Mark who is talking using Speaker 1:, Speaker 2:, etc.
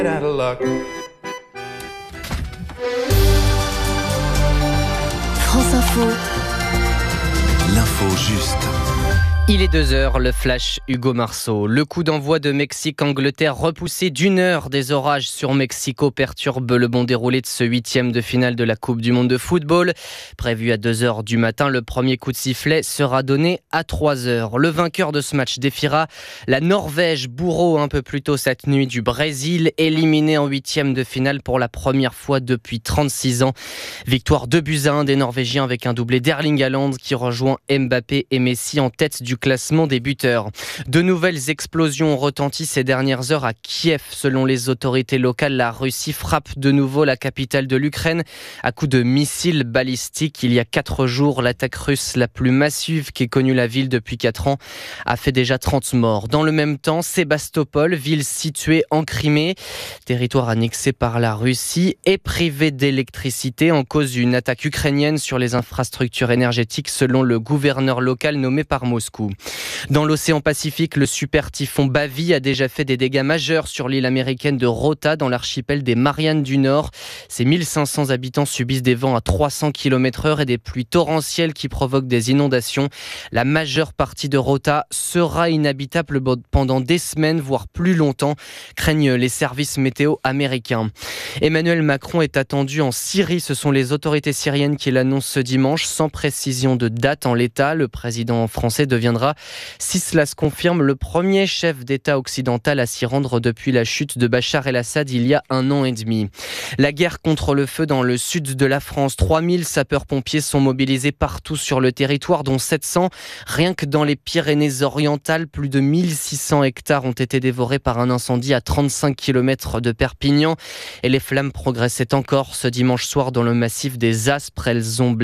Speaker 1: France Info.
Speaker 2: L'info juste.
Speaker 3: Il est 2h, le flash Hugo Marceau. Le coup d'envoi de Mexique-Angleterre repoussé d'1 heure. Des orages sur Mexico perturbent le bon déroulé de ce 8e de finale de la Coupe du Monde de football. Prévu à 2h du matin, le premier coup de sifflet sera donné à 3h. Le vainqueur de ce match défiera la Norvège, bourreau un peu plus tôt cette nuit du Brésil, éliminé en 8e de finale pour la première fois depuis 36 ans. Victoire 2-1 des Norvégiens avec un doublé d'Erling Haaland qui rejoint Mbappé et Messi en tête du classement des buteurs. De nouvelles explosions ont retenti ces dernières heures à Kiev. Selon les autorités locales, la Russie frappe de nouveau la capitale de l'Ukraine à coups de missiles balistiques. Il y a 4 jours, l'attaque russe la plus massive qu'ait connue la ville depuis 4 ans a fait déjà 30 morts. Dans le même temps, Sébastopol, ville située en Crimée, territoire annexé par la Russie, est privée d'électricité en cause d'une attaque ukrainienne sur les infrastructures énergétiques selon le gouverneur local nommé par Moscou. Dans l'océan Pacifique, le super typhon Bavi a déjà fait des dégâts majeurs sur l'île américaine de Rota dans l'archipel des Mariannes du Nord. Ses 1500 habitants subissent des vents à 300 km/h et des pluies torrentielles qui provoquent des inondations. La majeure partie de Rota sera inhabitable pendant des semaines, voire plus longtemps, craignent les services météo américains. Emmanuel Macron est attendu en Syrie. Ce sont les autorités syriennes qui l'annoncent ce dimanche, sans précision de date en l'état. Le président français deviendra, si cela se confirme, le premier chef d'État occidental à s'y rendre depuis la chute de Bachar el-Assad il y a 1 an et demi. La guerre contre le feu dans le sud de la France. 3000 sapeurs-pompiers sont mobilisés partout sur le territoire, dont 700 rien que dans les Pyrénées-Orientales. Plus de 1600 hectares ont été dévorés par un incendie à 35 km de Perpignan. Et les flammes progressaient encore ce dimanche soir dans le massif des Aspres. Elles ont